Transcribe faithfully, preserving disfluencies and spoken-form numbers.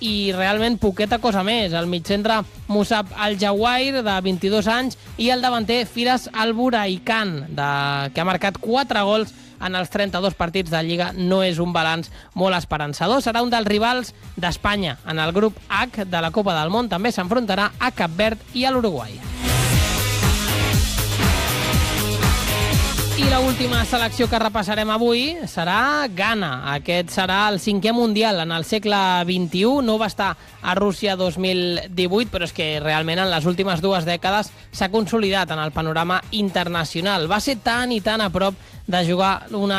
i realment poqueta cosa més. El migcentre Musab Al-Jawair, de vint-i-dos anys, i el davanter Firas Al-Buraikan, de... que ha marcat quatre gols en els trenta-dos partits de Lliga. No és un balanç molt esperançador. Serà un dels rivals d'Espanya. En el grup H de la Copa del Món també s'enfrontarà a Cap Verd i a l'Uruguai. I l'última selecció que repassarem avui serà Ghana. Aquest serà el cinquè mundial en el segle vint-i-u. No va estar a Rússia dos mil divuit, però és que realment en les últimes dues dècades s'ha consolidat en el panorama internacional. Va ser tan i tan a prop de jugar una